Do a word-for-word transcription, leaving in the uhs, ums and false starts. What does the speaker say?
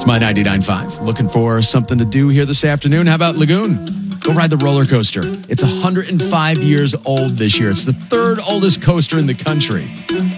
My ninety-nine point five. Looking for something to do here this afternoon? How about Lagoon? Go ride the roller coaster. It's one hundred five years old this year. It's the third oldest coaster in the country.